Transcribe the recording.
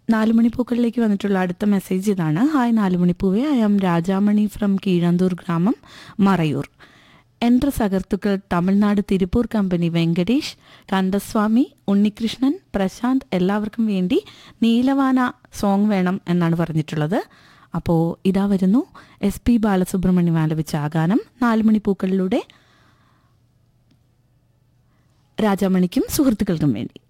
നാലുമണിപ്പൂക്കളിലേക്ക് വന്നിട്ടുള്ള അടുത്ത മെസ്സേജ് ഇതാണ്. Hi നാലുമണിപ്പൂവേ, I am Rajamani from Keezhanthoor ഗ്രാമം, മറയൂർ. എൻ്റെ സഹർത്തുക്കൾ തമിഴ്നാട് തിരുപ്പൂർ കമ്പനി വെങ്കടേഷ്, കന്ദസ്വാമി, ഉണ്ണികൃഷ്ണൻ, പ്രശാന്ത് എല്ലാവർക്കും വേണ്ടി നീലവാന സോങ് വേണം എന്നാണ് പറഞ്ഞിട്ടുള്ളത്. അപ്പോൾ ഇതാ വരുന്നു SP ബാലസുബ്രഹ്മണ്യം ആലപിച്ച ആ ഗാനം നാലുമണിപ്പൂക്കളിലൂടെ രാജാമണിക്കും സുഹൃത്തുക്കൾക്കും വേണ്ടി.